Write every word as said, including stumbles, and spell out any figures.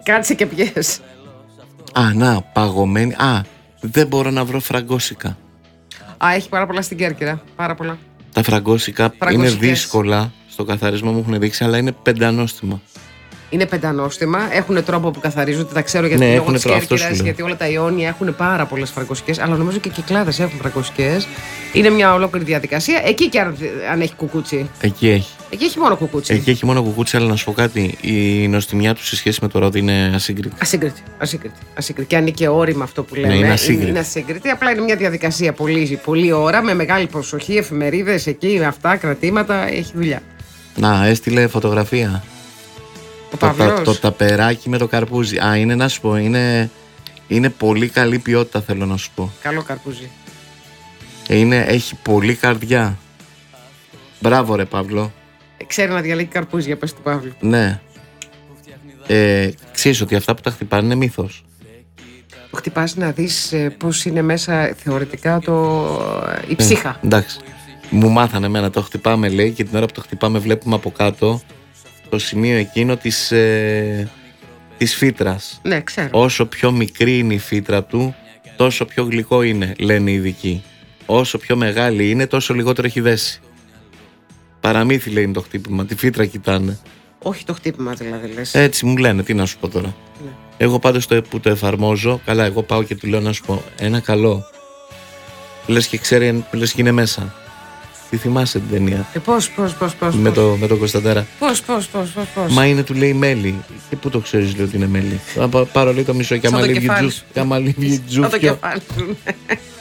Κάτσε και πιες. Α, να, παγωμένη. Α, δεν μπορώ να βρω φραγκόσικα. Α, έχει πάρα πολλά στην Κέρκυρα. Πάρα πολλά. Τα φραγκόσικα είναι δύσκολα στο καθαρισμό, μου έχουν δείξει, αλλά είναι πεντανόστιμα. Είναι πεντανόστιμα, έχουν τρόπο που καθαρίζονται, τα ξέρω γιατί ναι, λόγω της τρόπο, Κέρκυρας, γιατί όλα τα Ιόνια έχουν πάρα πολλές φραγκοσικές, αλλά νομίζω και οι Κυκλάδες έχουν φραγκοσικές. Είναι μια ολόκληρη διαδικασία. Εκεί και αν, αν έχει κουκούτσι. Εκεί έχει. Εκεί έχει μόνο κουκούτσι. Εκεί έχει μόνο κουκούτσι, αλλά να σου πω κάτι. Η νοστιμιά του σε σχέση με το ρόδι είναι ασύγκριτη. Ασύγκριτη. ασύγκριτη, ασύγκριτη. Και αν είναι και όρημα αυτό που λέμε. Ναι, είναι ασύγκριτη. Είναι ασύγκριτη. Απλά είναι μια διαδικασία πολύ, πολύ ώρα, με μεγάλη προσοχή, εφημερίδες εκεί, αυτά, κρατήματα. Έχει δουλειά. Να, έστειλε φωτογραφία. Ο το, το, το ταπεράκι με το καρπούζι. Α, είναι να σου πω, είναι, είναι πολύ καλή ποιότητα, θέλω να σου πω. Καλό καρπούζι. Είναι, έχει πολύ καρδιά. Μπράβο ρε Παύλο. Ε, ξέρει να διαλέγει καρπούζια, πες του Παύλου. Ναι. Ε, ξέρεις ότι αυτά που τα χτυπάνε είναι μύθος. Το χτυπάς να δεις ε, πώς είναι μέσα θεωρητικά το, η ψύχα. Ε, εντάξει. Μου μάθανε εμένα, το χτυπάμε λέει, και την ώρα που το χτυπάμε βλέπουμε από κάτω το σημείο εκείνο της, ε, της φύτρας. Ναι, ξέρω. Όσο πιο μικρή είναι η φύτρα του, τόσο πιο γλυκό είναι, λένε οι ειδικοί. Όσο πιο μεγάλη είναι, τόσο λιγότερο έχει δέσει. Παραμύθι λέει είναι το χτύπημα, τη φύτρα κοιτάνε. Όχι το χτύπημα δηλαδή λες. Έτσι μου λένε, τι να σου πω τώρα. Ναι. Εγώ πάντως το, που το εφαρμόζω, καλά εγώ πάω και του λέω να σου πω ένα καλό. Λες και ξέρει, λες και είναι μέσα. Τι θυμάσαι την ταινία? Ε, πώς, πώς, πώς, πώς, με, πώς. Το, με τον Κωνσταντέρα. Πώς, πώς, πώς, πώς, πώς. Μα είναι, του λέει μέλι. Και πού το ξέρεις λέει ότι είναι μέλι? Θα πάρω λέει το μισό και άμα λέει βγει τζου. Σαν το κεφάλι σου.